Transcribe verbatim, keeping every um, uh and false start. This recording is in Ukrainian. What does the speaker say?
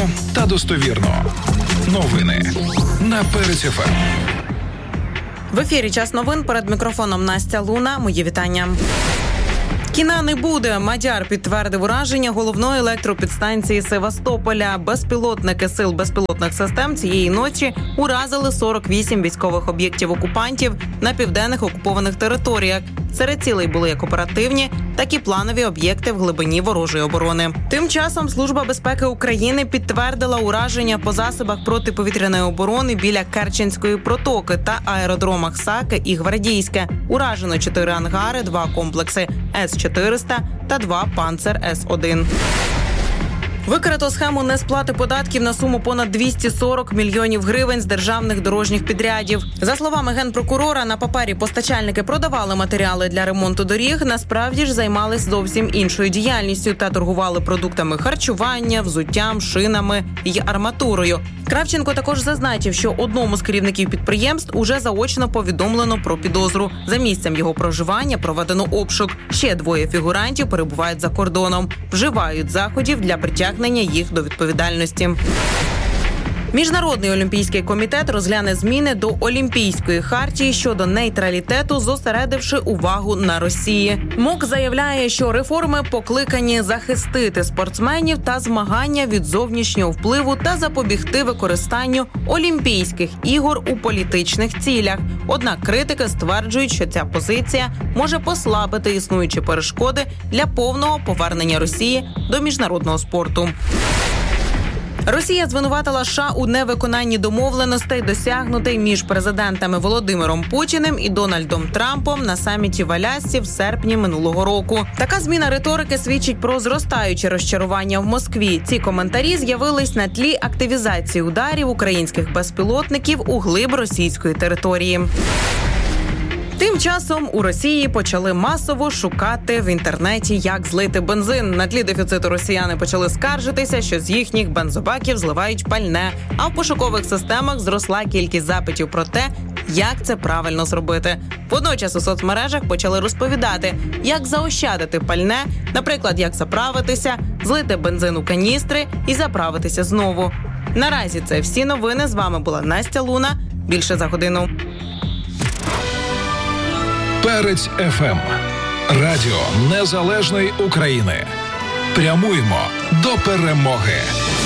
оперативно та достовірно. Новини на Перець еф ем. В ефірі «Час новин», перед мікрофоном Настя Луна. Мої вітання. Кіна не буде. Мадяр підтвердив ураження головної електропідстанції Севастополя. Безпілотники сил безпілотних систем цієї ночі уразили сорок вісім військових об'єктів окупантів на південних окупованих територіях. Серед цілей були як оперативні, так і планові об'єкти в глибині ворожої оборони. Тим часом Служба безпеки України підтвердила ураження по засобах протиповітряної оборони біля Керченської протоки та аеродромах Саки і Гвардійське. Уражено чотири ангари, два комплекси С чотириста та два Панцер С один. Викрито схему несплати податків на суму понад двісті сорок мільйонів гривень з державних дорожніх підрядів. За словами генпрокурора, на папері постачальники продавали матеріали для ремонту доріг, насправді ж займались зовсім іншою діяльністю та торгували продуктами харчування, взуттям, шинами й арматурою. Кравченко також зазначив, що одному з керівників підприємств уже заочно повідомлено про підозру. За місцем його проживання проведено обшук. Ще двоє фігурантів перебувають за кордоном. Вживають заходів для притягнення їх до відповідальності. Міжнародний олімпійський комітет розгляне зміни до Олімпійської хартії щодо нейтралітету, зосередивши увагу на Росії. МОК заявляє, що реформи покликані захистити спортсменів та змагання від зовнішнього впливу та запобігти використанню Олімпійських ігор у політичних цілях. Однак критики стверджують, що ця позиція може послабити існуючі перешкоди для повного повернення Росії до міжнародного спорту. Росія звинуватила США у невиконанні домовленостей, досягнутих між президентами Володимиром Путіним і Дональдом Трампом на саміті в Алясці в серпні минулого року. Така зміна риторики свідчить про зростаюче розчарування в Москві. Ці коментарі з'явились на тлі активізації ударів українських безпілотників у глиб російської території. Тим часом у Росії почали масово шукати в інтернеті, як злити бензин. На тлі дефіциту росіяни почали скаржитися, що з їхніх бензобаків зливають пальне. А в пошукових системах зросла кількість запитів про те, як це правильно зробити. Водночас у соцмережах почали розповідати, як заощадити пальне, наприклад, як заправитися, злити бензин у каністри і заправитися знову. Наразі це всі новини. З вами була Настя Луна. Більше за годину. Перець еф ем. Радіо Незалежної України. Прямуємо до перемоги.